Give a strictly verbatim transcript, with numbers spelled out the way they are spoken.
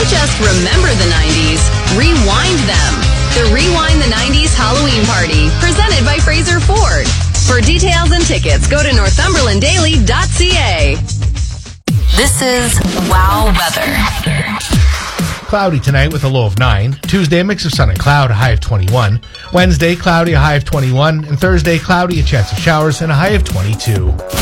Don't just remember the nineties, rewind them. The Rewind the nineties Halloween Party, presented by Fraser Ford. For details and tickets, go to northumberland daily dot c a. This is Wow Weather. Cloudy tonight with a low of nine. Tuesday, a mix of sun and cloud, a high of twenty-one. Wednesday, cloudy, a high of twenty-one. And Thursday, cloudy, a chance of showers, and a high of twenty-two.